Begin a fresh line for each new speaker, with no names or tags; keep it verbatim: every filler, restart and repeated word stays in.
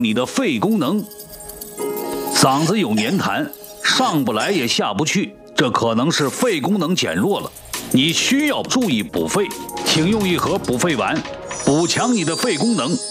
你的肺功能。嗓子有黏痰，上不来也下不去，这可能是肺功能减弱了，你需要注意补肺，请用一盒补肺丸，补强你的肺功能。